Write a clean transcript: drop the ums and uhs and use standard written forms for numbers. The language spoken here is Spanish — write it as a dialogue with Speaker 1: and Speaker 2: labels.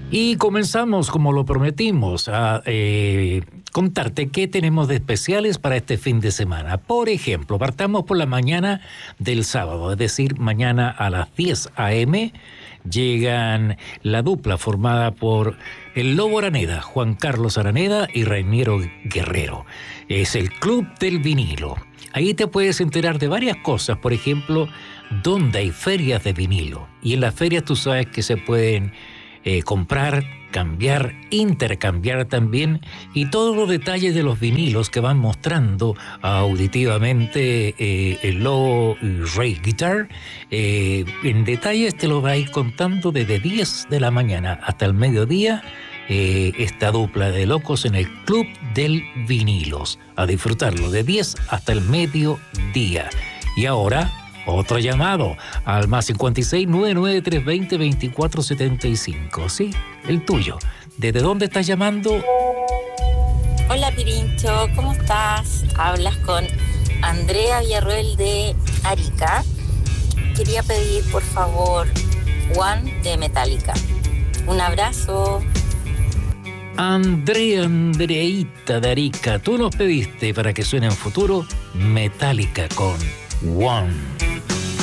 Speaker 1: Y comenzamos, como lo prometimos, a contarte qué tenemos de especiales para este fin de semana. Por ejemplo, partamos por la mañana del sábado, es decir, mañana a las 10 a.m. llegan la dupla formada por el Lobo Araneda, Juan Carlos Araneda y Reiniero Guerrero. Es el Club del Vinilo. Ahí te puedes enterar de varias cosas, por ejemplo, dónde hay ferias de vinilo. Y en las ferias tú sabes que se pueden comprar, cambiar, intercambiar también, y todos los detalles de los vinilos que van mostrando auditivamente el Lobo y Ray Guitar. En detalles te lo va a ir contando desde 10 de la mañana hasta el mediodía. Esta dupla de locos en el Club del Vinilos. A disfrutarlo de 10 hasta el mediodía. Y ahora, otro llamado al más 56 99 320 2475. Sí, el tuyo. ¿Desde dónde estás llamando?
Speaker 2: Hola Pirincho, ¿cómo estás? Hablas con Andrea Villarroel de Arica. Quería pedir por favor One de Metallica. Un abrazo.
Speaker 1: Andreita de Arica, tú nos pediste para que suene en futuro Metallica con One.